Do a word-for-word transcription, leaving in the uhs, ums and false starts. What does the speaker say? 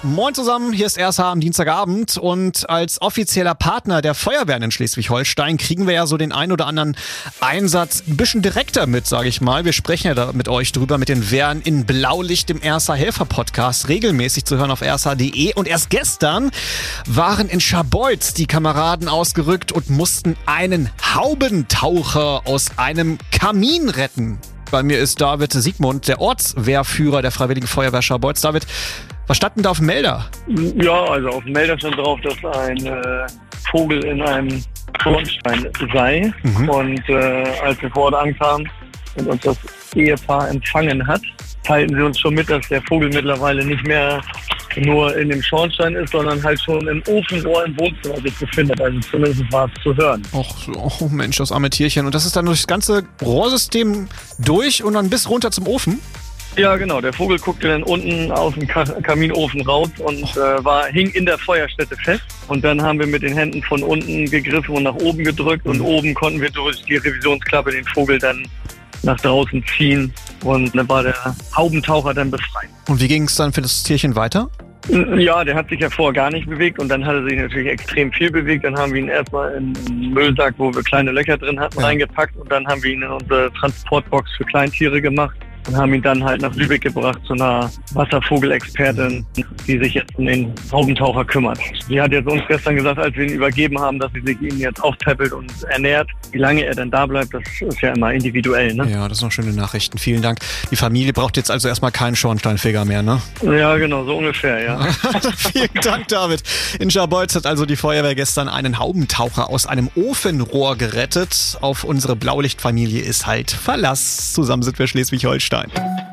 Moin zusammen, hier ist R S H am Dienstagabend und als offizieller Partner der Feuerwehren in Schleswig-Holstein kriegen wir ja so den ein oder anderen Einsatz ein bisschen direkter mit, sage ich mal. Wir sprechen ja da mit euch drüber, mit den Wehren in Blaulicht im R S H-Helfer-Podcast, regelmäßig zu hören auf r s h punkt d e. Und erst gestern waren in Scharbeutz die Kameraden ausgerückt und mussten einen Haubentaucher aus einem Kamin retten. Bei mir ist David Siegmund, der Ortswehrführer der Freiwilligen Feuerwehr Scharbeutz. David, was stand denn da auf dem Melder? Ja, also auf dem Melder stand drauf, dass ein äh, Vogel in einem Schornstein sei. Mhm. Und äh, als wir vor Ort ankamen und uns das Ehepaar empfangen hat, teilten sie uns schon mit, dass der Vogel mittlerweile nicht mehr nur in dem Schornstein ist, sondern halt schon im Ofenrohr im Wohnzimmer sich befindet. Also zumindest war es zu hören. Och, oh Mensch, das arme Tierchen. Und das ist dann durch das ganze Rohrsystem durch und dann bis runter zum Ofen? Ja, genau. Der Vogel guckte dann unten aus dem Ka- Kaminofen raus und äh, war, hing in der Feuerstätte fest. Und dann haben wir mit den Händen von unten gegriffen und nach oben gedrückt. Und oben konnten wir durch die Revisionsklappe den Vogel dann nach draußen ziehen. Und dann war der Haubentaucher dann befreit. Und wie ging es dann für das Tierchen weiter? Ja, der hat sich ja vorher gar nicht bewegt und dann hat er sich natürlich extrem viel bewegt. Dann haben wir ihn erstmal in einen Müllsack, wo wir kleine Löcher drin hatten, ja. reingepackt und dann haben wir ihn in unsere Transportbox für Kleintiere gemacht und haben ihn dann halt nach Lübeck gebracht zu einer Wasservogelexpertin, die sich jetzt um den Haubentaucher kümmert. Sie hat jetzt uns gestern gesagt, als wir ihn übergeben haben, dass sie sich ihn jetzt aufpäppelt und ernährt. Wie lange er dann da bleibt, das ist ja immer individuell, ne? Ja, das sind noch schöne Nachrichten. Vielen Dank. Die Familie braucht jetzt also erstmal keinen Schornsteinfeger mehr, ne? Ja, genau, so ungefähr, ja. Vielen Dank, David. In Scharbeutz hat also die Feuerwehr gestern einen Haubentaucher aus einem Ofenrohr gerettet. Auf unsere Blaulichtfamilie ist halt Verlass. Zusammen sind wir Schleswig-Holstein.